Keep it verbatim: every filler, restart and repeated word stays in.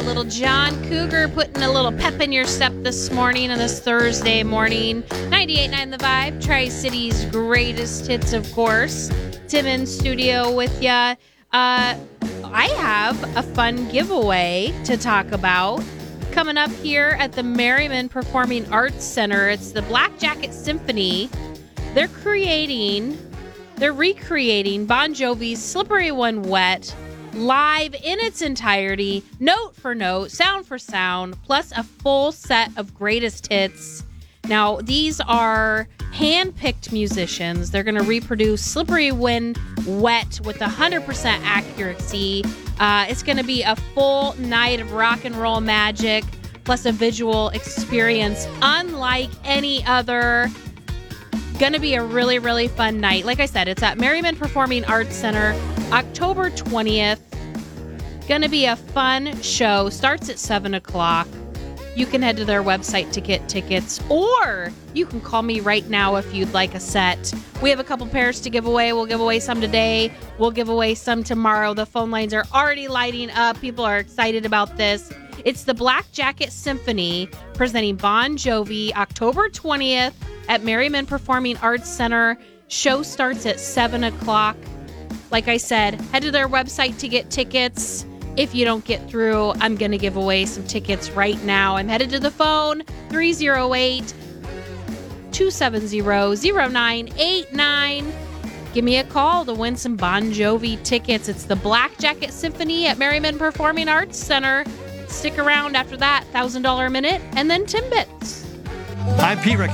Little John Cougar putting a little pep in your step this morning on this Thursday morning. ninety-eight point nine The Vibe, Tri-City's greatest hits, of course. Tim in studio with ya. Uh, I have a fun giveaway to talk about coming up here at the Merriman Performing Arts Center. It's the Black Jacket Symphony. They're creating, they're recreating Bon Jovi's Slippery When Wet live in its entirety, note for note, sound for sound, plus a full set of greatest hits. Now, these are hand-picked musicians. They're going to reproduce Slippery When Wet with one hundred percent accuracy. Uh, it's going to be a full night of rock and roll magic, plus a visual experience unlike any other. Going to be a really, really fun night. Like I said, it's at Merriman Performing Arts Center, October twentieth. Going to be a fun show. Starts at seven o'clock. You can head to their website to get tickets, or you can call me right now if you'd like a set. We have a couple pairs to give away. We'll give away some today. We'll give away some tomorrow. The phone lines are already lighting up. People are excited about this. It's the Black Jacket Symphony presenting Bon Jovi, October twentieth at Merriman Performing Arts Center. Show starts at seven o'clock. Like I said, head to their website to get tickets. If you don't get through, I'm going to give away some tickets right now. I'm headed to the phone, three oh eight, two seven zero, zero nine eight nine. Give me a call to win some Bon Jovi tickets. It's the Black Jacket Symphony at Merriman Performing Arts Center. Stick around after that, one thousand dollars a minute, and then Timbits. I'm Pete Rick.